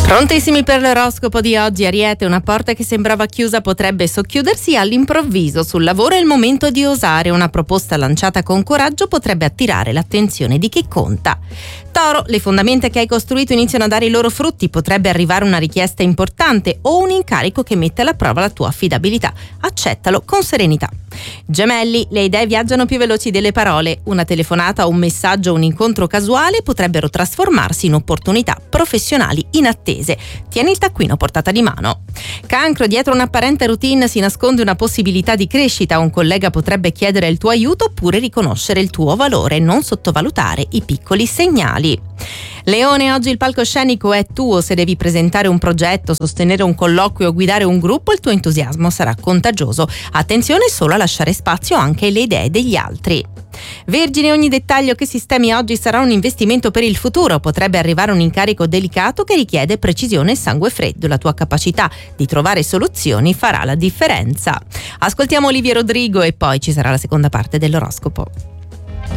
Prontissimi per l'oroscopo di oggi. Ariete, una porta che sembrava chiusa potrebbe socchiudersi all'improvviso. Sul lavoro è il momento di osare. Una proposta lanciata con coraggio potrebbe attirare l'attenzione di chi conta. Toro, le fondamenta che hai costruito iniziano a dare i loro frutti. Potrebbe arrivare una richiesta importante o un incarico che mette alla prova la tua affidabilità. Accettalo con serenità. Gemelli, le idee viaggiano più veloci delle parole. Una telefonata, un messaggio, un incontro casuale potrebbero trasformarsi in opportunità professionali inattese. Tieni il taccuino a portata di mano. Cancro, dietro un'apparente routine si nasconde una possibilità di crescita. Un collega potrebbe chiedere il tuo aiuto oppure riconoscere il tuo valore. Non sottovalutare i piccoli segnali. Leone, oggi il palcoscenico è tuo. Se devi presentare un progetto, sostenere un colloquio o guidare un gruppo, il tuo entusiasmo sarà contagioso. Attenzione solo a lasciare spazio anche alle idee degli altri. Vergine, ogni dettaglio che sistemi oggi sarà un investimento per il futuro. Potrebbe arrivare un incarico delicato che richiede precisione e sangue freddo. La tua capacità di trovare soluzioni farà la differenza. Ascoltiamo Olivia Rodrigo e poi ci sarà la seconda parte dell'oroscopo.